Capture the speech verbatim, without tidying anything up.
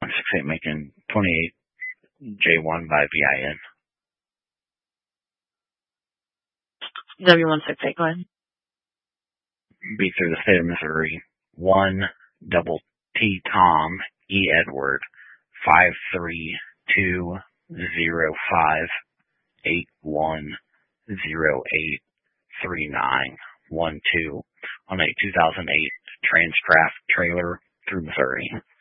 six eight making twenty-eight J one by V I N. W one six eight, go ahead. Be through the state of Missouri. one double T Tom E Edward five three two zero five eight one zero eight three nine one two on a two thousand eight Transcraft trailer through Missouri.